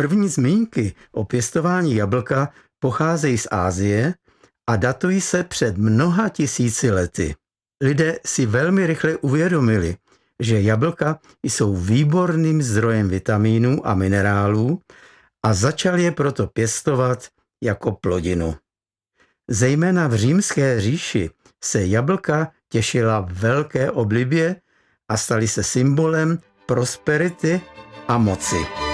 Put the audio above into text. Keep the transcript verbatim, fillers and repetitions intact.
První zmínky o pěstování jablka pocházejí z Asie a datují se před mnoha tisíci lety. Lidé si velmi rychle uvědomili, že jablka jsou výborným zdrojem vitamínů a minerálů a začali je proto pěstovat jako plodinu. Zejména v římské říši se jablka těšila velké oblibě a staly se symbolem prosperity a moci.